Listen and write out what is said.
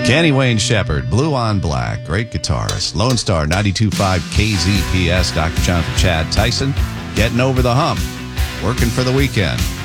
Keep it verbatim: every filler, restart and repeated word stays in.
Kenny Wayne Shepherd, Blue on Black, great guitarist. Lone Star ninety-two point five K Z P S, Doctor John for Chad Tyson, getting over the hump, working for the weekend.